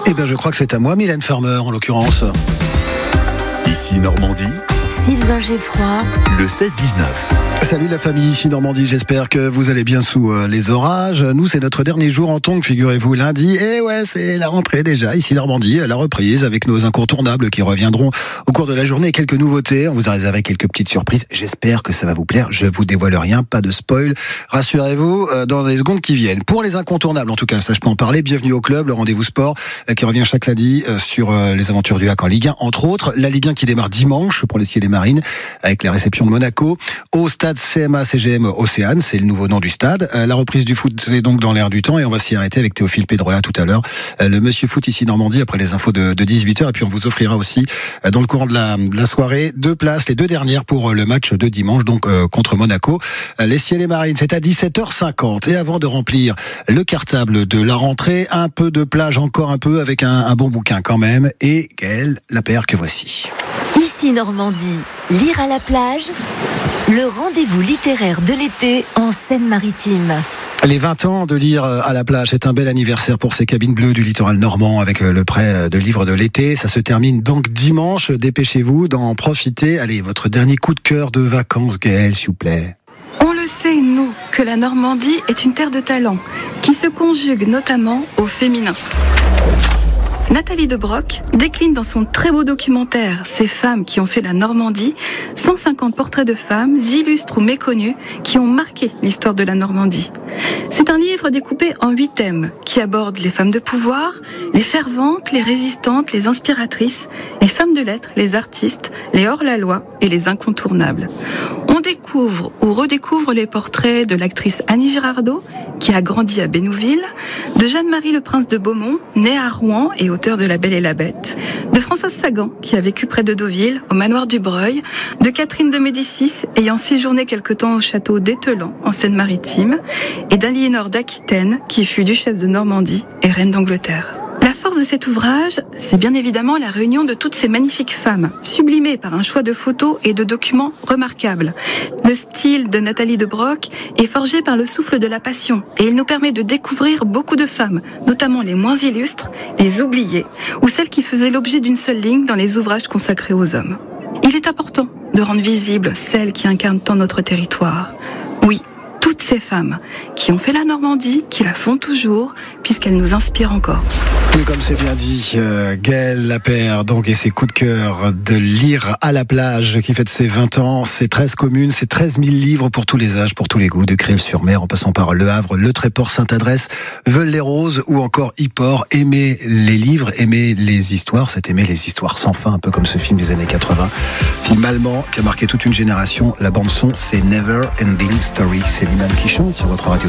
Eh bien, je crois que c'est à moi, Mylène Farmer, en l'occurrence. Ici Normandie, Sylvain Geffroy, le 16-19. Salut la famille, ici Normandie, j'espère que vous allez bien sous les orages. Nous, c'est notre dernier jour en tongue, figurez-vous, lundi. Et ouais, c'est la rentrée déjà, ici Normandie, la reprise avec nos incontournables qui reviendront au cours de la journée. Quelques nouveautés, on vous a réservé quelques petites surprises. J'espère que ça va vous plaire, je vous dévoile rien, pas de spoil. Rassurez-vous, dans les secondes qui viennent. Pour les incontournables, en tout cas, ça je peux en parler, bienvenue au club, le rendez-vous sport qui revient chaque lundi sur les aventures du HAC en Ligue 1, entre autres. La Ligue 1 qui démarre dimanche pour les Ciels et Marines avec la réception de Monaco au stade CMA-CGM Océane, c'est le nouveau nom du stade. La reprise du foot, c'est donc dans l'air du temps et on va s'y arrêter avec Théophile Pedrola tout à l'heure. Le Monsieur Foot ici Normandie après les infos de 18h et puis on vous offrira aussi dans le courant de la soirée 2 places, les 2 dernières pour le match de dimanche donc contre Monaco. Les Ciels et Marines, c'est à 17h50 et avant de remplir le cartable de la rentrée, un peu de plage encore un peu avec un bon bouquin quand même et Gaëlle Lapère que voici. ici Normandie, lire à la plage, le rendez-vous littéraire de l'été en Seine-Maritime. Les 20 ans de lire à la plage, c'est un bel anniversaire pour ces cabines bleues du littoral normand avec le prêt de livres de l'été. Ça se termine donc dimanche. Dépêchez-vous d'en profiter. Allez, votre dernier coup de cœur de vacances, Gaëlle, s'il vous plaît. On le sait, nous, que la Normandie est une terre de talent, qui se conjugue notamment au féminin. Nathalie de Broc décline dans son très beau documentaire « Ces femmes qui ont fait la Normandie » 150 portraits de femmes, illustres ou méconnues, qui ont marqué l'histoire de la Normandie. C'est un livre découpé en 8 thèmes qui abordent les femmes de pouvoir, les ferventes, les résistantes, les inspiratrices, les femmes de lettres, les artistes, les hors-la-loi et les incontournables. On découvre ou redécouvre les portraits de l'actrice Annie Girardot, qui a grandi à Bénouville, de Jeanne-Marie le Prince de Beaumont, née à Rouen et auteur de La Belle et la Bête, de Françoise Sagan, qui a vécu près de Deauville, au manoir du Breuil, de Catherine de Médicis, ayant séjourné quelque temps au château d'Ételan, en Seine-Maritime, et d'Aliénor d'Aquitaine, qui fut duchesse de Normandie et reine d'Angleterre. La force de cet ouvrage, c'est bien évidemment la réunion de toutes ces magnifiques femmes, sublimées par un choix de photos et de documents remarquables. Le style de Nathalie de Broc est forgé par le souffle de la passion et il nous permet de découvrir beaucoup de femmes, notamment les moins illustres, les oubliées, ou celles qui faisaient l'objet d'une seule ligne dans les ouvrages consacrés aux hommes. Il est important de rendre visibles celles qui incarnent tant notre territoire. Oui, toutes ces femmes qui ont fait la Normandie, qui la font toujours, puisqu'elles nous inspirent encore. Oui, comme c'est bien dit, Gaëlle Lapère, donc, et ses coups de cœur de lire à la plage, qui fête ses 20 ans, c'est 13 communes, c'est 13 000 livres pour tous les âges, pour tous les goûts, de Crèves-sur-Mer, en passant par Le Havre, Le Tréport, Sainte-Adresse, Veules-les-Roses, ou encore Yport. Aimer les livres, aimer les histoires, c'est aimer les histoires sans fin, un peu comme ce film des années 80. Film allemand qui a marqué toute une génération. La bande son, c'est Never Ending Story. C'est Liman qui chante sur votre radio.